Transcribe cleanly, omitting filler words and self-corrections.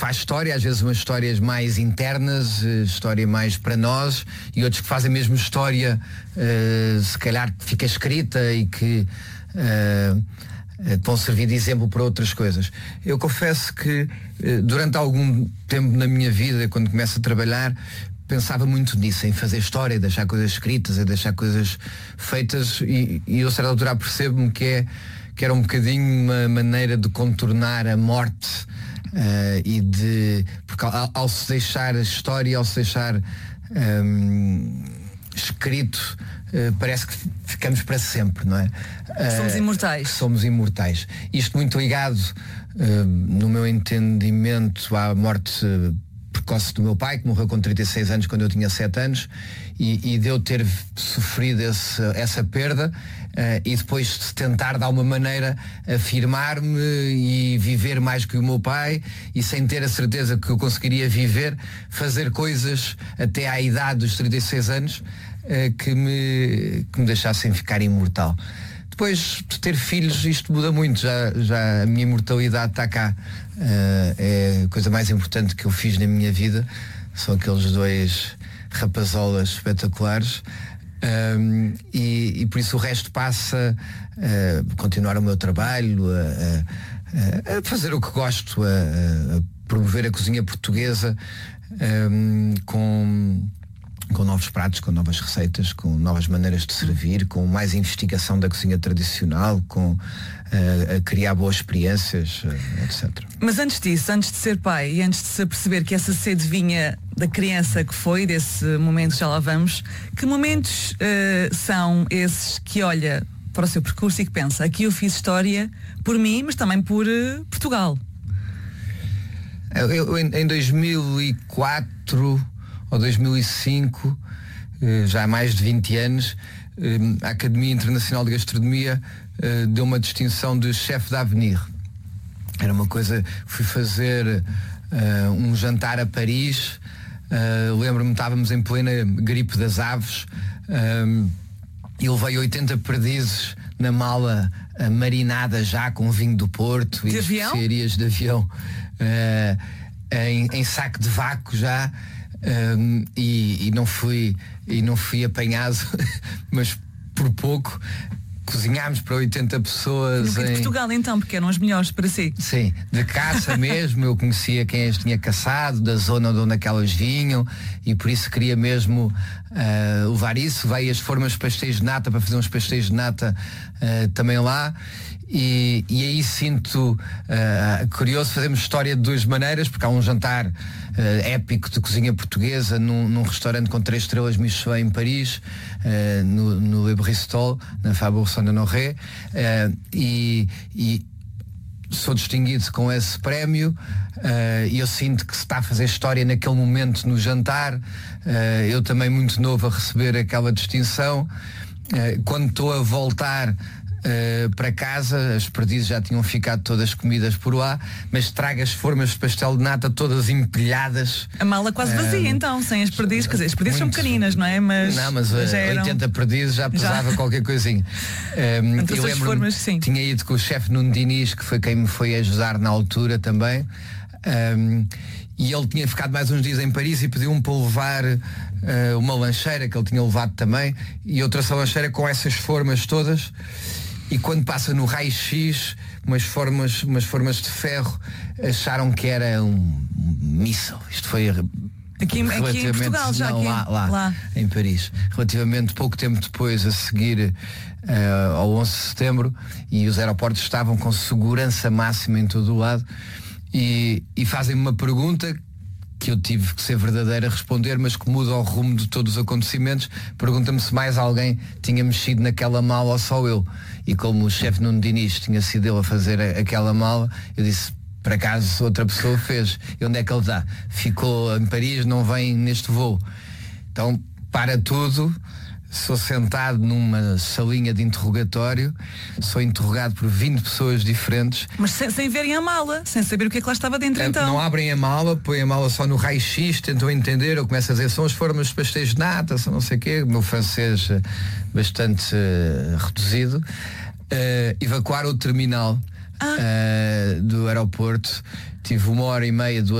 faz história, às vezes umas histórias mais internas, história mais para nós, e outros que fazem mesmo história, se calhar que fica escrita e que vão servir de exemplo para outras coisas. Eu confesso que durante algum tempo na minha vida, quando começo a trabalhar, pensava muito nisso, em fazer história, deixar coisas escritas, em deixar coisas feitas, e eu a certa altura percebo-me que era um bocadinho uma maneira de contornar a morte, porque ao se deixar a história, ao se deixar escrito, parece que ficamos para sempre, não é? Somos imortais. Somos imortais. Isto muito ligado, no meu entendimento, à morte precoce do meu pai, que morreu com 36 anos quando eu tinha 7 anos, e de eu ter sofrido essa perda, e depois de tentar de alguma maneira afirmar-me e viver mais que o meu pai, e sem ter a certeza que eu conseguiria viver, fazer coisas até à idade dos 36 anos que me deixassem ficar imortal. Depois de ter filhos, isto muda muito, já a minha imortalidade está cá. É a coisa mais importante que eu fiz na minha vida, são aqueles 2 rapazolas espetaculares, e por isso o resto passa a continuar o meu trabalho, a fazer o que gosto, a promover a cozinha portuguesa, com novos pratos, com novas receitas, com novas maneiras de servir, com mais investigação da cozinha tradicional, com a criar boas experiências, etc. Mas antes disso, antes de ser pai e antes de se perceber que essa sede vinha da criança que foi, desse momento já lá vamos, que momentos são esses que olha para o seu percurso e que pensa, aqui eu fiz história por mim, mas também por Portugal? Eu em 2004 ou 2005, já há mais de 20 anos, a Academia Internacional de Gastronomia deu uma distinção de chefe d'avenir. Era uma coisa, fui fazer um jantar a Paris, lembro-me, estávamos em plena gripe das aves, e levei 80 perdizes na mala, marinada já com vinho do Porto e especiarias de avião, em saco de vácuo já. E não fui apanhado mas por pouco cozinhámos para 80 pessoas de Portugal então, porque eram os melhores para si. Sim, de caça mesmo. Eu conhecia quem as tinha caçado, da zona de onde aquelas vinham, e por isso queria mesmo levar isso. Veio as formas de pastéis de nata, para fazer uns pastéis de nata também lá. E aí sinto curioso, fazemos história de 2 maneiras, porque há um jantar épico de cozinha portuguesa num restaurante com 3 estrelas Michelin em Paris, no Le Bristol, na Faubourg Saint-Honoré, e sou distinguido com esse prémio, e eu sinto que se está a fazer história naquele momento no jantar, eu também muito novo a receber aquela distinção. Quando estou a voltar para casa, as perdizes já tinham ficado todas comidas por lá, mas trago as formas de pastel de nata todas empilhadas. A mala quase vazia então, sem as perdizes, quer dizer, as perdizes são pequeninas, não é? Mas 80 perdizes já pesava qualquer coisinha. Eu lembro-me, tinha ido com o chefe Nuno Diniz, que foi quem me foi ajudar na altura também, e ele tinha ficado mais uns dias em Paris e pediu-me para levar uma lancheira que ele tinha levado também, e eu trouxe a lancheira com essas formas todas. E quando passa no raio-x, umas formas de ferro, acharam que era um míssil. Isto foi aqui em Portugal, já não, aqui lá em Paris. Relativamente pouco tempo depois, a seguir ao 11 de setembro, e os aeroportos estavam com segurança máxima em todo o lado, e fazem-me uma pergunta que eu tive que ser verdadeira a responder, mas que muda o rumo de todos os acontecimentos. Pergunta-me se mais alguém tinha mexido naquela mala ou só eu. E como o chefe Nuno Diniz tinha sido ele a fazer aquela mala, eu disse, por acaso outra pessoa fez. E onde é que ele está? Ficou em Paris, não vem neste voo. Então, para tudo, sou sentado numa salinha de interrogatório, sou interrogado por 20 pessoas diferentes. Mas sem verem a mala, sem saber o que é que lá estava dentro então. Não abrem a mala, põem a mala só no raio-x, tentam entender, eu começo a dizer, são as formas de pastéis de nata, são não sei o quê, o meu francês bastante reduzido. Evacuar o terminal do aeroporto, tive 1h30, 2